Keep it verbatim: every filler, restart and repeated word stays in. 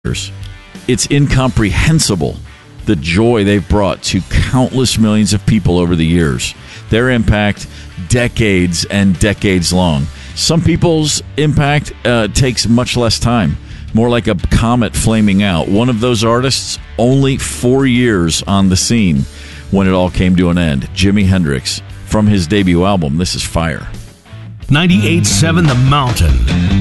It's incomprehensible the joy they've brought to countless millions of people over the years. Their impact, decades and decades long. Some people's impact uh, takes much less time, more like a comet flaming out. One of those artists, only four years on the scene when it all came to an end. Jimi Hendrix, from his debut album, this is Fire. ninety-eight point seven The Mountain.